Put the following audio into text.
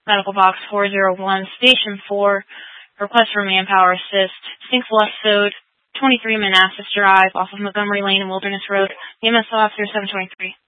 Medical Box 401, Station 4, request for manpower assist, Sinks Left Sode, 23 Manassas Drive, off of Montgomery Lane and Wilderness Road, EMS officer 723.